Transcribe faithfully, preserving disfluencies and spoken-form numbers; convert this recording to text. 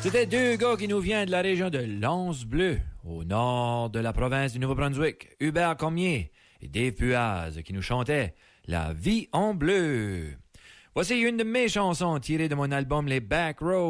C'était deux gars qui nous viennent de la région de l'Anse-Bleue, au nord de la province du Nouveau-Brunswick, Hubert Cormier et Dave Puaz, qui nous chantaient « La vie en bleu ». Voici une de mes chansons tirées de mon album Les Back Roads.